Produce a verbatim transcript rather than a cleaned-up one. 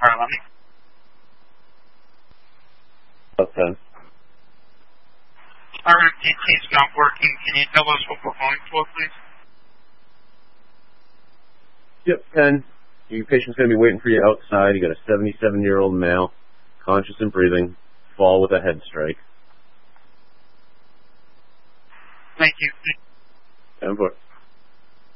Harlem. Okay. Our M T T is not working. Can you tell us what we're going for, please? Yep, ten. Your patient's going to be waiting for you outside. You got a seventy-seven-year-old male, conscious and breathing, fall with a head strike. Thank you. ten four.